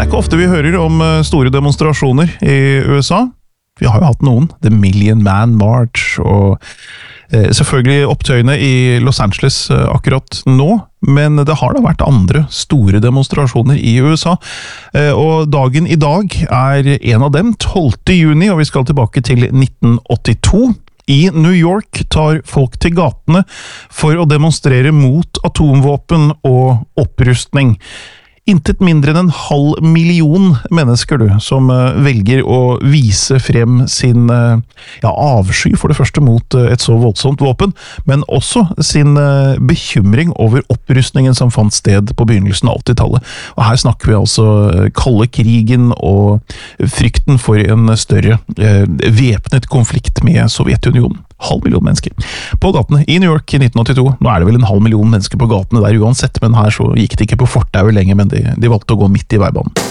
ikke ofte vi hører om store demonstrasjoner i USA. Vi har jo hatt noen, The Million Man March, og selvfølgelig opptøyene i Los Angeles akkurat nå, men det har da vært andre store demonstrasjoner i USA, og dagen i dag er en av dem, 12. juni, og vi skal tilbake til 1982. I New York tar folk til gatene for å demonstrere mot atomvåpen og opprustning. Intet mindre enn 500 000 mennesker som velger å vise frem sin avsky for det første mot et så voldsomt våpen, men også sin bekymring over opprustningen som fant sted på begynnelsen av 80-tallet. Og her snakker vi altså kalde krigen og frykten for en større væpnet konflikt med Sovjetunionen. 500 000 mennesker på gatene i New York i 1982. Nå er det vel 500 000 mennesker på gatene der uansett, men her så gikk det ikke på fortauet lenger, men de valgte å gå midt i veibanen.